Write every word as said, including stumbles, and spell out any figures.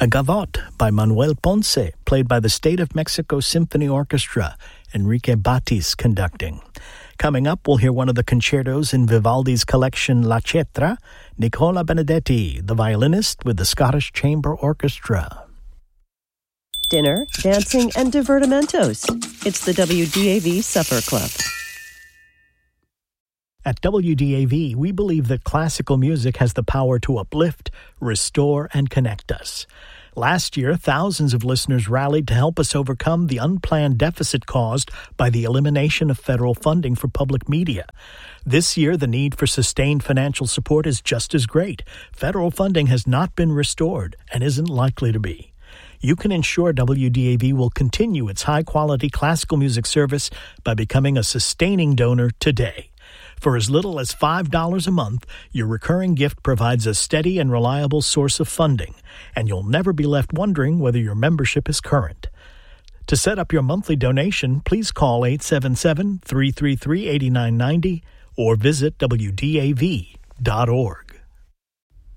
A Gavotte by Manuel Ponce, played by the State of Mexico Symphony Orchestra, Enrique Batis conducting. Coming up, we'll hear one of the concertos in Vivaldi's collection La Cetra, Nicola Benedetti, the violinist with the Scottish Chamber Orchestra. Dinner, dancing, and divertimentos. It's the W D A V Supper Club. At W D A V, we believe that classical music has the power to uplift, restore, and connect us. Last year, thousands of listeners rallied to help us overcome the unplanned deficit caused by the elimination of federal funding for public media. This year, the need for sustained financial support is just as great. Federal funding has not been restored and isn't likely to be. You can ensure W D A V will continue its high-quality classical music service by becoming a sustaining donor today. For as little as five dollars a month, your recurring gift provides a steady and reliable source of funding, and you'll never be left wondering whether your membership is current. To set up your monthly donation, please call eight seven seven, three three three, eight nine nine zero or visit W D A V dot org.